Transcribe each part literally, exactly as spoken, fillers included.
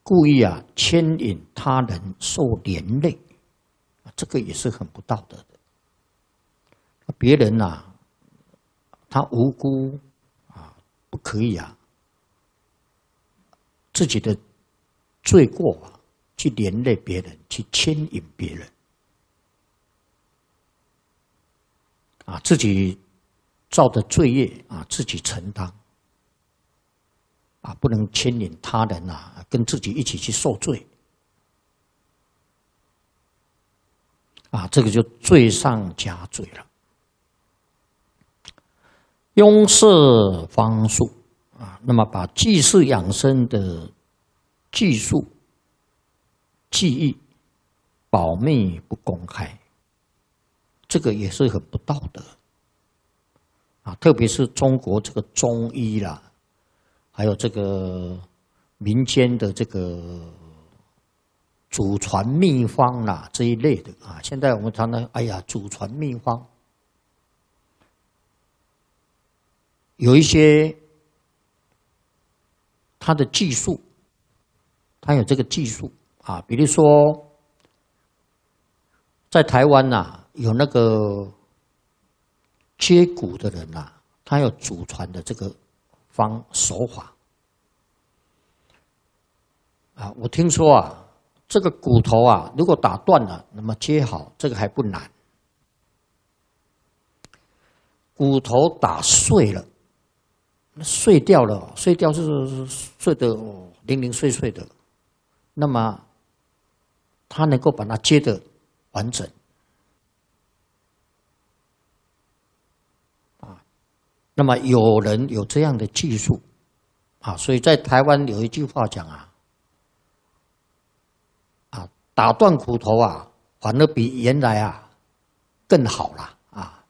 故意啊牵引他人受连累，这个也是很不道德的。别人呐、啊，他无辜啊，不可以啊，自己的罪过啊，去连累别人，去牵引别人，啊，自己造的罪业啊，自己承担，啊，不能牵引他人啊，跟自己一起去受罪，啊，这个就罪上加罪了。庸设方术啊，那么把祭祀养生的技术、技艺保密不公开，这个也是很不道德啊！特别是中国这个中医啦，还有这个民间的这个祖传秘方啦这一类的啊，现在我们常常哎呀，祖传秘方。有一些他的技术，他有这个技术啊，比如说在台湾呐、啊，有那个接骨的人呐、啊，他有祖传的这个方手法啊。我听说啊，这个骨头啊，如果打断了，那么接好，这个还不难。骨头打碎了。碎掉了，碎掉是碎的零零碎碎的，那么他能够把它接得完整啊。那么有人有这样的技术啊，所以在台湾有一句话讲啊，啊打断骨头啊，反而比原来啊更好了啊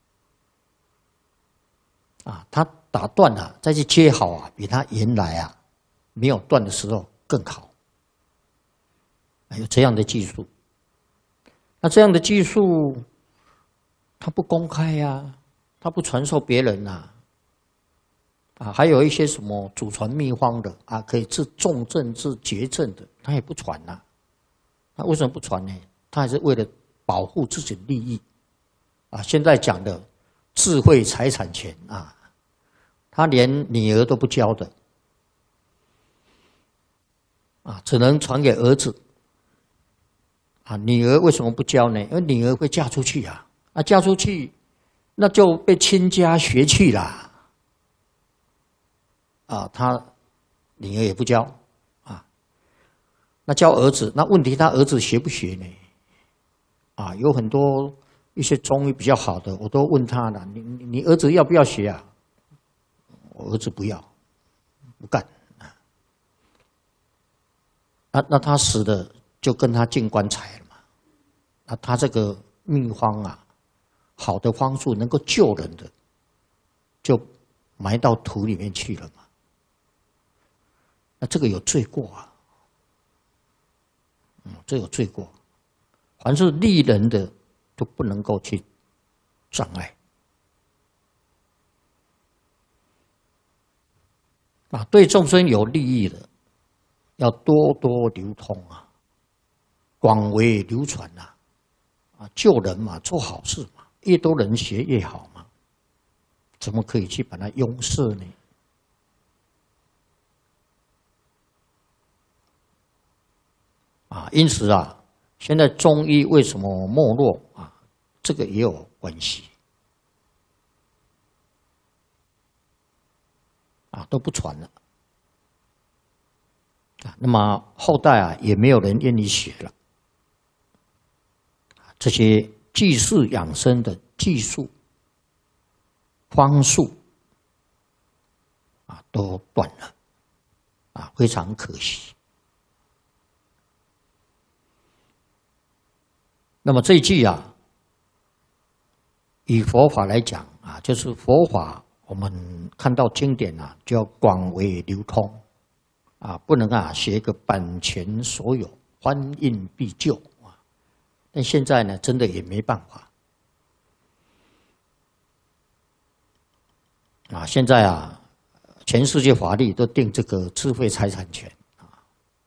啊他。打断了，再去接好啊，比他原来啊没有断的时候更好。有这样的技术，那这样的技术，它不公开呀、啊，它不传授别人呐、啊，啊，还有一些什么祖传秘方的啊，可以治重症、治绝症的，他也不传呐、啊。那为什么不传呢？他还是为了保护自己的利益啊。现在讲的智慧财产权啊。他连女儿都不教的，啊，只能传给儿子。啊，女儿为什么不教呢？因为女儿会嫁出去啊，啊，嫁出去，那就被亲家学去啦。啊，他女儿也不教，啊，那教儿子，那问题他儿子学不学呢？啊，有很多一些中医比较好的，我都问他了，你你你儿子要不要学啊？我儿子不要，不干啊！那那他死了，就跟他进棺材了嘛。那他这个秘方啊，好的方术能够救人的，就埋到土里面去了嘛。那这个有罪过啊，嗯，这有罪过。凡是利人的，就不能够去障碍。啊，对众生有利益的，要多多流通啊，广为流传呐，啊，救人嘛，做好事嘛，越多人学越好嘛，怎么可以去把它庸设呢？啊，因此啊，现在中医为什么没落啊？这个也有关系。啊，都不传了，啊，那么后代啊也没有人愿意学了，这些济世养生的技术、方术啊都断了，啊，非常可惜。那么这一句啊，以佛法来讲啊，就是佛法。我们看到经典啊，就要广为流通，啊，不能啊写一个版权所有，翻印必究啊。但现在呢，真的也没办法啊。现在啊，全世界法律都定这个智慧财产权